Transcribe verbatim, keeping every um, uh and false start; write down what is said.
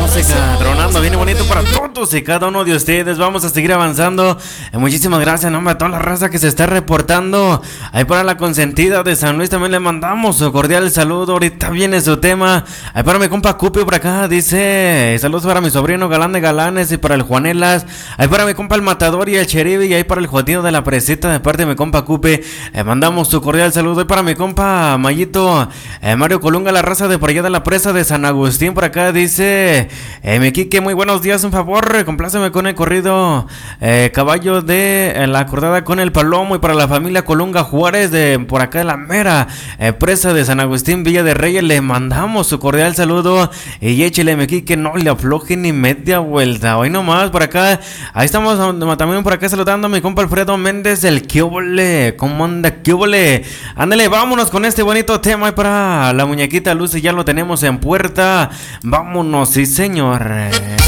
música tronando bien bonito para todos y cada uno de ustedes. Vamos a seguir avanzando. Eh, muchísimas gracias, nombre, a toda la raza que se está reportando. Ahí para la consentida de San Luis también le mandamos su cordial saludo. Ahorita viene su tema. Ahí para mi compa Cupio por acá dice: saludos para mi sobrino Galán de Galanes y para el Juanelas. Ahí para mi compa el Matador y el Cheribi. Y ahí para el Jodido de la Presita de parte de mi compa Cupe. Eh, mandamos su cordial saludo. Ahí para mi compa Mayito, eh, Mario Colunga, la raza de por allá de la presa de San Agustín. Por acá dice: eh, mi Quique, muy buenos días, un favor, compláceme con el corrido eh, Caballo de eh, la acordada con el Palomo. Y para la familia Colunga Juárez de por acá de la mera eh, presa de San Agustín, Villa de Reyes, le mandamos su cordial saludo. Y échele, mi Quique, no le afloje ni media vuelta. Hoy nomás por acá, ahí estamos también por acá saludando a mi compa Alfredo Méndez del Kiobole. ¿Cómo anda, Kiobole? Ándale, vámonos con este bonito tema. Y para la muñequita Lucy ya lo tenemos en puerta. Vámonos, sí señor.